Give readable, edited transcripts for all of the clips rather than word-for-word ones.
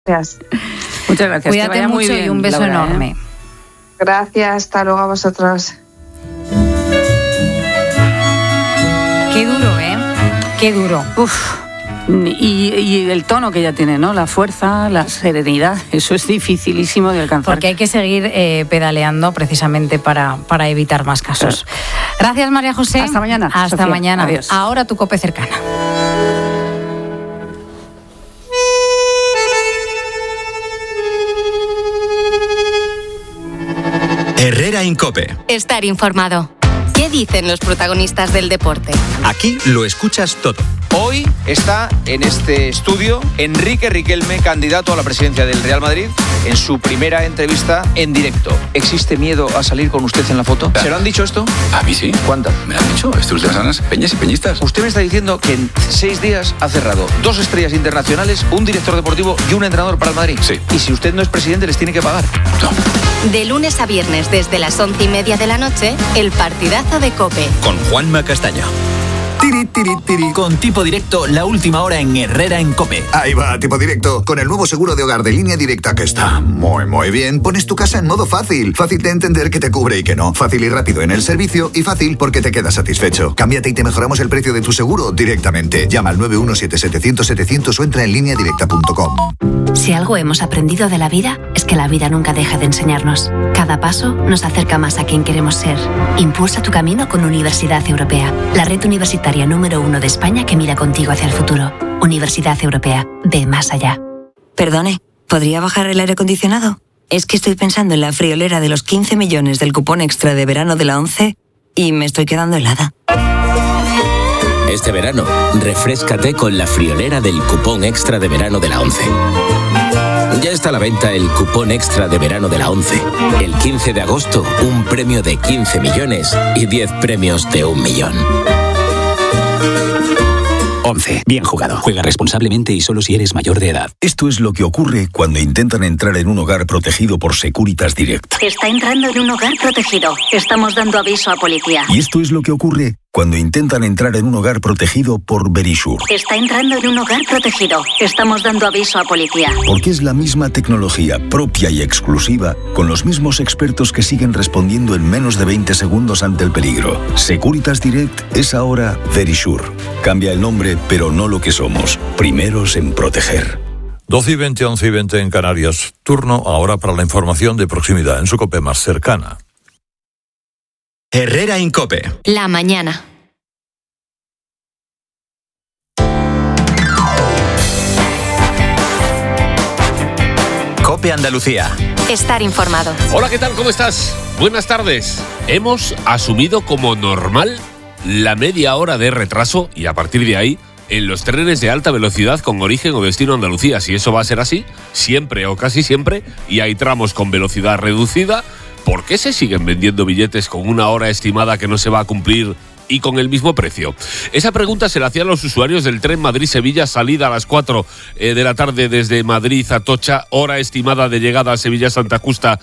Gracias. Muchas gracias. Cuídate mucho muy bien, y un beso Laura, enorme. Gracias, hasta luego a vosotros. Qué duro, ¿eh? Qué duro. Uf. Y el tono que ella tiene, ¿no? La fuerza, la serenidad, eso es dificilísimo de alcanzar. Porque hay que seguir pedaleando precisamente para evitar más casos. Gracias, María José. Hasta mañana. Hasta Sofía. mañana. Adiós. Ahora tu COPE cercana. Herrera en COPE. Estar informado. ¿Qué dicen los protagonistas del deporte? Aquí lo escuchas todo. Hoy está en este estudio Enrique Riquelme, candidato a la presidencia del Real Madrid, en su primera entrevista en directo. ¿Existe miedo a salir con usted en la foto? ¿Se lo han dicho esto? A mí sí. ¿Cuántas? Me lo han dicho, estas últimas semanas, peñas y peñistas. Usted me está diciendo que en 6 días ha cerrado 2 estrellas internacionales, un director deportivo y un entrenador para el Madrid. Sí. Y si usted no es presidente, les tiene que pagar. No. De lunes a viernes desde las 11:30 de la noche, el partidazo de COPE. Con Juanma Castaño. Tiri, tiri, tiri. Con Tipo Directo, la última hora en Herrera en COPE. Ahí va, Tipo Directo. Con el nuevo seguro de hogar de Línea Directa que está muy bien, pones tu casa en modo fácil. Fácil de entender que te cubre y que no. Fácil y rápido en el servicio y fácil porque te quedas satisfecho. Cámbiate y te mejoramos el precio de tu seguro directamente. Llama al 917-700-700 o entra en lineadirecta.com. Si algo hemos aprendido de la vida, es que la vida nunca deja de enseñarnos. Cada paso nos acerca más a quien queremos ser. Impulsa tu camino con Universidad Europea, la red universitaria número 1 de España que mira contigo hacia el futuro. Universidad Europea, ve más allá. Perdone, ¿podría bajar el aire acondicionado? Es que estoy pensando en la friolera de los 15 millones del cupón extra de verano de la ONCE y me estoy quedando helada. Este verano, refréscate con la friolera del cupón extra de verano de la ONCE. Ya está a la venta el cupón extra de verano de la ONCE. El 15 de agosto, un premio de 15 millones y 10 premios de 1 millón. 11. Bien jugado. Juega responsablemente y solo si eres mayor de edad. Esto es lo que ocurre cuando intentan entrar en un hogar protegido por Securitas Direct. Está entrando en un hogar protegido. Estamos dando aviso a policía. Y esto es lo que ocurre cuando intentan entrar en un hogar protegido por Verisure. Está entrando en un hogar protegido. Estamos dando aviso a policía. Porque es la misma tecnología propia y exclusiva, con los mismos expertos que siguen respondiendo en menos de 20 segundos ante el peligro. Securitas Direct es ahora Verisure. Cambia el nombre, pero no lo que somos. Primeros en proteger. 12:20, 11:20 en Canarias. Turno ahora para la información de proximidad en su COPE más cercana. Herrera en COPE. La mañana. COPE Andalucía. Estar informado. Hola, ¿qué tal? ¿Cómo estás? Buenas tardes. Hemos asumido como normal la media hora de retraso y a partir de ahí en los trenes de alta velocidad con origen o destino Andalucía. Si eso va a ser así, siempre o casi siempre, y hay tramos con velocidad reducida, ¿por qué se siguen vendiendo billetes con una hora estimada que no se va a cumplir y con el mismo precio? Esa pregunta se la hacían los usuarios del tren Madrid-Sevilla, salida a las 4 de la tarde desde Madrid a Atocha, hora estimada de llegada a Sevilla-Santa Justa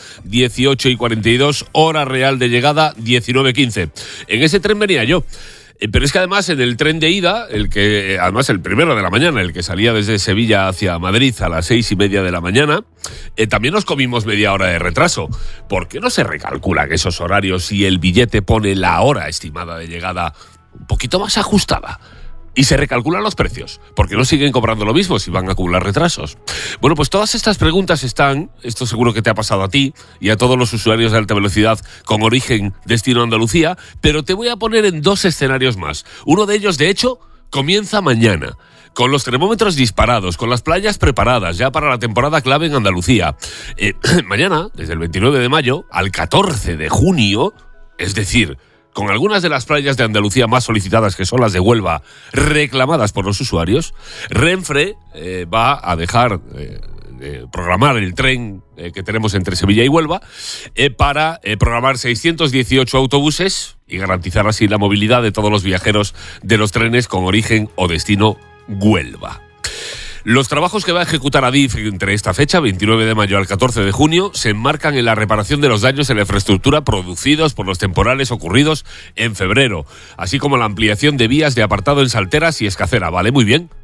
18:42, hora real de llegada 19:15. En ese tren venía yo. Pero es que además en el tren de ida, además el primero de la mañana, el que salía desde Sevilla hacia Madrid a las 6:30 de la mañana, también nos comimos media hora de retraso. ¿Por qué no se recalculan esos horarios si el billete pone la hora estimada de llegada un poquito más ajustada? Y se recalculan los precios, porque no siguen cobrando lo mismo si van a acumular retrasos. Bueno, pues todas estas preguntas están, esto seguro que te ha pasado a ti y a todos los usuarios de alta velocidad con origen destino Andalucía, pero te voy a poner en 2 escenarios más. Uno de ellos, de hecho, comienza mañana, con los termómetros disparados, con las playas preparadas ya para la temporada clave en Andalucía. Mañana, desde el 29 de mayo al 14 de junio, es decir, con algunas de las playas de Andalucía más solicitadas, que son las de Huelva, reclamadas por los usuarios, Renfe va a dejar programar el tren que tenemos entre Sevilla y Huelva para programar 618 autobuses y garantizar así la movilidad de todos los viajeros de los trenes con origen o destino Huelva. Los trabajos que va a ejecutar Adif entre esta fecha, 29 de mayo al 14 de junio, se enmarcan en la reparación de los daños en la infraestructura producidos por los temporales ocurridos en febrero, así como la ampliación de vías de apartado en Salteras y Escacera. Vale, muy bien.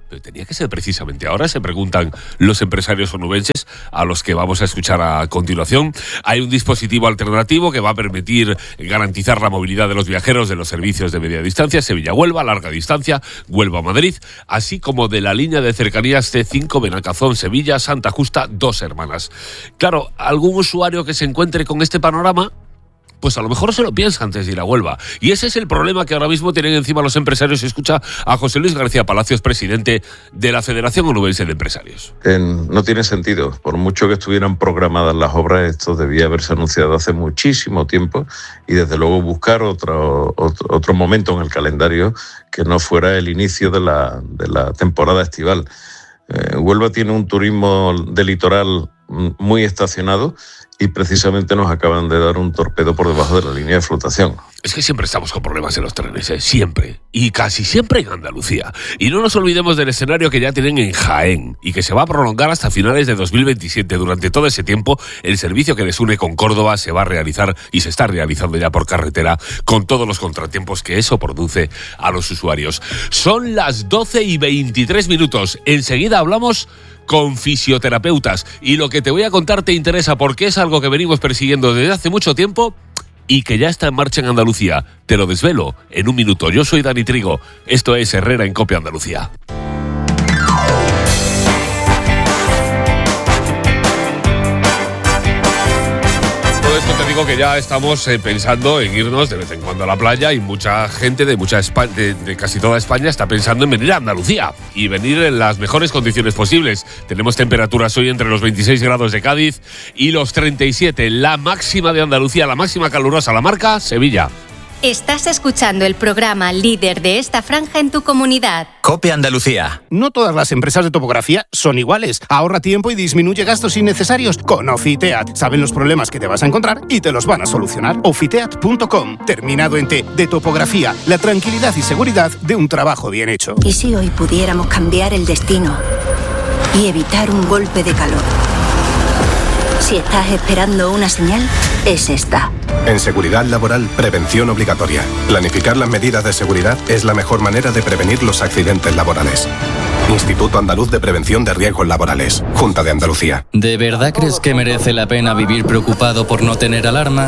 Pero tenía que ser precisamente ahora, se preguntan los empresarios onubenses, a los que vamos a escuchar a continuación. Hay un dispositivo alternativo que va a permitir garantizar la movilidad de los viajeros de los servicios de media distancia, Sevilla-Huelva, larga distancia, Huelva-Madrid, así como de la línea de cercanías C5 Benacazón-Sevilla, Santa Justa, Dos Hermanas. Claro, algún usuario que se encuentre con este panorama, pues a lo mejor se lo piensa antes de ir a Huelva. Y ese es el problema que ahora mismo tienen encima los empresarios. Escucha a José Luis García Palacios, presidente de la Federación Onubense de Empresarios. No tiene sentido. Por mucho que estuvieran programadas las obras, esto debía haberse anunciado hace muchísimo tiempo y desde luego buscar otro momento en el calendario que no fuera el inicio de la temporada estival. Huelva tiene un turismo de litoral muy estacionado y precisamente nos acaban de dar un torpedo por debajo de la línea de flotación. Es que siempre estamos con problemas en los trenes, siempre. Y casi siempre en Andalucía. Y no nos olvidemos del escenario que ya tienen en Jaén y que se va a prolongar hasta finales de 2027. Durante todo ese tiempo, el servicio que les une con Córdoba se va a realizar y se está realizando ya por carretera, con todos los contratiempos que eso produce a los usuarios. Son las 12:23. Enseguida hablamos con fisioterapeutas. Y lo que te voy a contar te interesa porque es algo que venimos persiguiendo desde hace mucho tiempo y que ya está en marcha en Andalucía. Te lo desvelo en un minuto. Yo soy Dani Trigo. Esto es Herrera en COPE Andalucía. Esto te digo que ya estamos pensando en irnos de vez en cuando a la playa y mucha gente de casi toda España está pensando en venir a Andalucía y venir en las mejores condiciones posibles. Tenemos temperaturas hoy entre los 26 grados de Cádiz y los 37. La máxima de Andalucía, la máxima calurosa, la marca Sevilla. Estás escuchando el programa líder de esta franja en tu comunidad. COPE Andalucía. No todas las empresas de topografía son iguales. Ahorra tiempo y disminuye gastos innecesarios con Ofiteat. Saben los problemas que te vas a encontrar y te los van a solucionar. Ofiteat.com. Terminado en T. De topografía. La tranquilidad y seguridad de un trabajo bien hecho. ¿Y si hoy pudiéramos cambiar el destino y evitar un golpe de calor? Si estás esperando una señal, es esta. En seguridad laboral, prevención obligatoria. Planificar las medidas de seguridad es la mejor manera de prevenir los accidentes laborales. Instituto Andaluz de Prevención de Riesgos Laborales. Junta de Andalucía. ¿De verdad crees que merece la pena vivir preocupado por no tener alarma?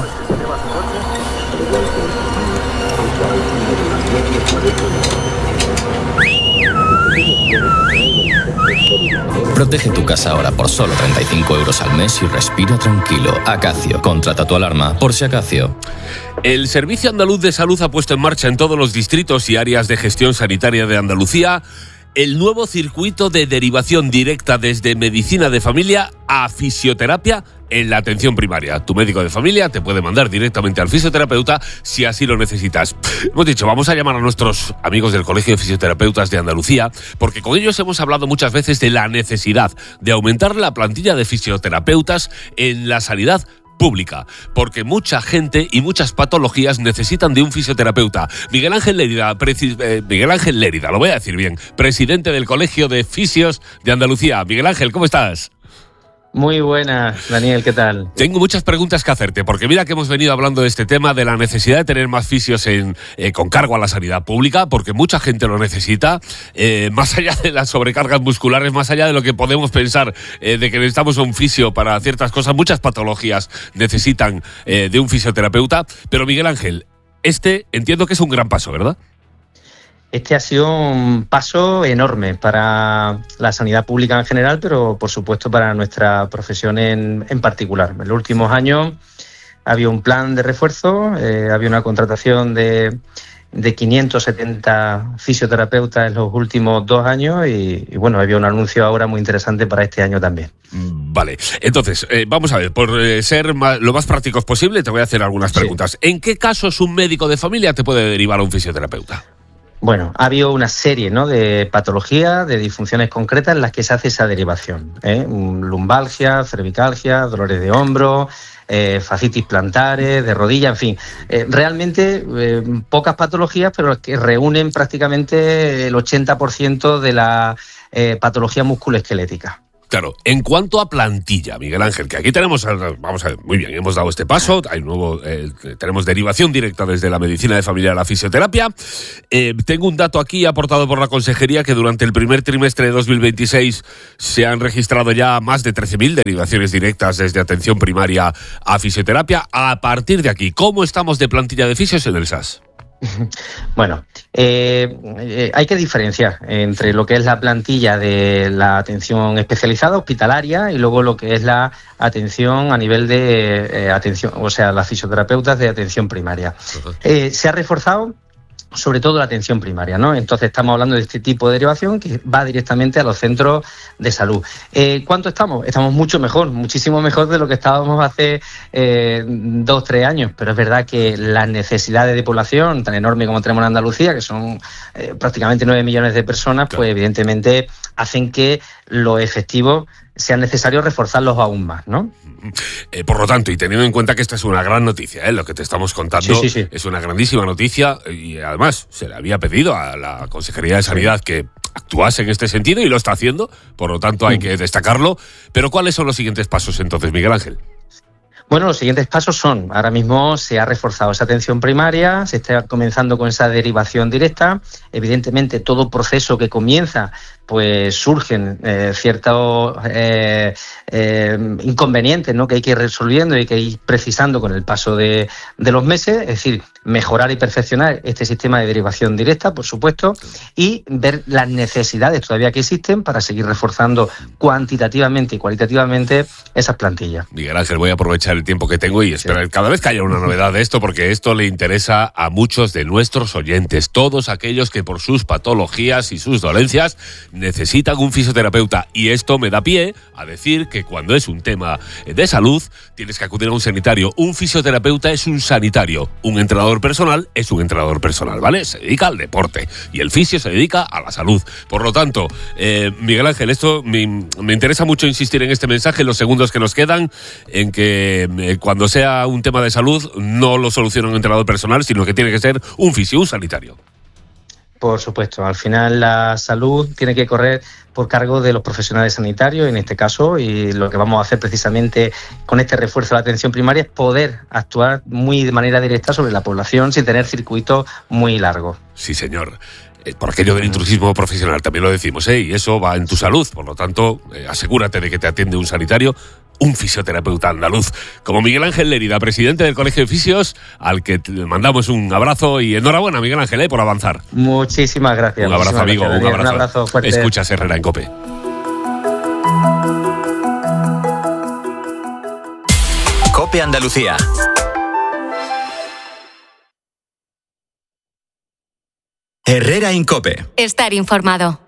Protege tu casa ahora por solo 35 euros al mes y respira tranquilo. Acacio, contrata tu alarma por si Acacio. El Servicio Andaluz de Salud ha puesto en marcha en todos los distritos y áreas de gestión sanitaria de Andalucía el nuevo circuito de derivación directa desde medicina de familia a fisioterapia en la atención primaria. Tu médico de familia te puede mandar directamente al fisioterapeuta si así lo necesitas. Hemos dicho, vamos a llamar a nuestros amigos del Colegio de Fisioterapeutas de Andalucía, porque con ellos hemos hablado muchas veces de la necesidad de aumentar la plantilla de fisioterapeutas en la sanidad pública, porque mucha gente y muchas patologías necesitan de un fisioterapeuta. Miguel Ángel Lérida, lo voy a decir bien, presidente del Colegio de Fisios de Andalucía. Miguel Ángel, ¿cómo estás? Muy buenas, Daniel, ¿qué tal? Tengo muchas preguntas que hacerte, porque mira que hemos venido hablando de este tema, de la necesidad de tener más fisios con cargo a la sanidad pública, porque mucha gente lo necesita, más allá de las sobrecargas musculares, más allá de lo que podemos pensar de que necesitamos un fisio para ciertas cosas, muchas patologías necesitan de un fisioterapeuta. Pero Miguel Ángel, entiendo que es un gran paso, ¿verdad? Este ha sido un paso enorme para la sanidad pública en general, pero por supuesto para nuestra profesión en particular. En los últimos años había un plan de refuerzo, había una contratación de 570 fisioterapeutas en los últimos 2 años y bueno, había un anuncio ahora muy interesante para este año también. Vale, entonces, vamos a ver, por ser lo más prácticos posible, te voy a hacer algunas preguntas. Sí. ¿En qué casos un médico de familia te puede derivar a un fisioterapeuta? Bueno, ha habido una serie, ¿no?, de patologías, de disfunciones concretas en las que se hace esa derivación. Lumbalgia, cervicalgia, dolores de hombro, fascitis plantares, de rodilla, en fin. Realmente pocas patologías, pero que reúnen prácticamente el 80% de la patología musculoesquelética. Claro, en cuanto a plantilla, Miguel Ángel, que aquí tenemos, vamos a ver, muy bien, hemos dado este paso, hay tenemos derivación directa desde la medicina de familia a la fisioterapia. Tengo un dato aquí aportado por la Consejería que durante el primer trimestre de 2026 se han registrado ya más de 13.000 derivaciones directas desde atención primaria a fisioterapia. A partir de aquí, ¿cómo estamos de plantilla de fisios en el SAS? Bueno, hay que diferenciar entre lo que es la plantilla de la atención especializada hospitalaria y luego lo que es la atención a nivel de atención, o sea, las fisioterapeutas de atención primaria. Se ha reforzado sobre todo la atención primaria, ¿no? Entonces estamos hablando de este tipo de derivación que va directamente a los centros de salud. ¿Cuánto estamos? Estamos mucho mejor, muchísimo mejor de lo que estábamos hace 2-3 años, pero es verdad que las necesidades de población tan enorme como tenemos en Andalucía, que son prácticamente 9 millones de personas, pues evidentemente hacen que los efectivos sea necesario reforzarlos aún más, ¿no? Por lo tanto, y teniendo en cuenta que esta es una gran noticia, lo que te estamos contando sí. es una grandísima noticia y además se le había pedido a la Consejería de Sanidad que actuase en este sentido y lo está haciendo, por lo tanto hay que destacarlo. Pero ¿cuáles son los siguientes pasos entonces, Miguel Ángel? Bueno, los siguientes pasos son, ahora mismo se ha reforzado esa atención primaria, se está comenzando con esa derivación directa. Evidentemente, todo proceso que comienza, pues surgen ciertos inconvenientes, ¿no?, que hay que ir resolviendo y que hay que ir precisando con el paso de los meses. Es decir, mejorar y perfeccionar este sistema de derivación directa, por supuesto, y ver las necesidades todavía que existen para seguir reforzando cuantitativamente y cualitativamente esas plantillas. Miguel Ángel, voy a aprovechar el tiempo que tengo y esperar cada vez que haya una novedad de esto, porque esto le interesa a muchos de nuestros oyentes, todos aquellos que por sus patologías y sus dolencias necesitan un fisioterapeuta. Y esto me da pie a decir que cuando es un tema de salud, tienes que acudir a un sanitario. Un fisioterapeuta es un sanitario, un entrenador personal es un entrenador personal, ¿vale? Se dedica al deporte y el fisio se dedica a la salud. Por lo tanto, Miguel Ángel, esto me interesa mucho insistir en este mensaje en los segundos que nos quedan, en que cuando sea un tema de salud no lo soluciona un entrenador personal, sino que tiene que ser un fisio, un sanitario. Por supuesto, al final la salud tiene que correr por cargo de los profesionales sanitarios, en este caso, y lo que vamos a hacer precisamente con este refuerzo de la atención primaria es poder actuar de manera directa sobre la población sin tener circuitos muy largos. Sí, señor. Por aquello del intrusismo profesional, también lo decimos, y eso va en tu salud. Por lo tanto, asegúrate de que te atiende un sanitario, un fisioterapeuta andaluz, como Miguel Ángel Lérida, presidente del Colegio de Fisios, al que te mandamos un abrazo y enhorabuena, Miguel Ángel, por avanzar. Muchísimas gracias. Un abrazo, amigo, gracias, un abrazo. Un abrazo fuerte. Escuchas Herrera en COPE. COPE Andalucía. Herrera en COPE. Estar informado.